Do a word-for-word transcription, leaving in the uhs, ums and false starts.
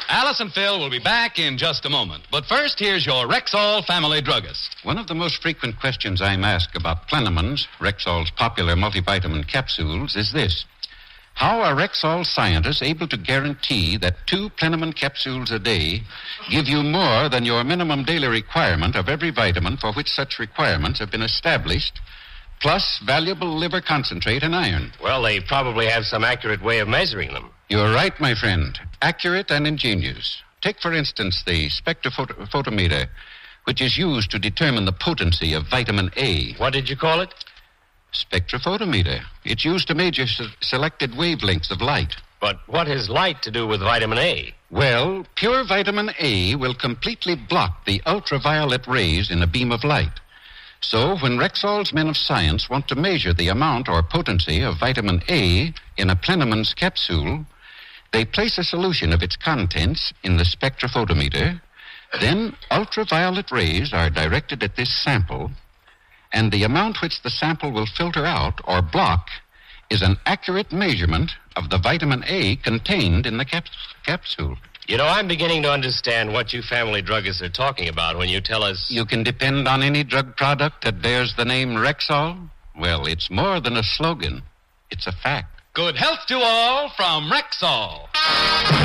Alice and Phil will be back in just a moment. But first, here's your Rexall family druggist. One of the most frequent questions I'm asked about Plenamons, Rexall's popular multivitamin capsules, is this. How are Rexall scientists able to guarantee that two Plenamon capsules a day give you more than your minimum daily requirement of every vitamin for which such requirements have been established, plus valuable liver concentrate and iron? Well, they probably have some accurate way of measuring them. You're right, my friend. Accurate and ingenious. Take, for instance, the spectrophotometer, which is used to determine the potency of vitamin A. What did you call it? Spectrophotometer. It's used to measure se- selected wavelengths of light. But what has light to do with vitamin A? Well, pure vitamin A will completely block the ultraviolet rays in a beam of light. So when Rexall's men of science want to measure the amount or potency of vitamin A in a Plenamon's capsule, they place a solution of its contents in the spectrophotometer. Then ultraviolet rays are directed at this sample, and the amount which the sample will filter out or block is an accurate measurement of the vitamin A contained in the cap- capsule. You know, I'm beginning to understand what you family druggists are talking about when you tell us... You can depend on any drug product that bears the name Rexall. Well, it's more than a slogan. It's a fact. Good health to all from Rexall.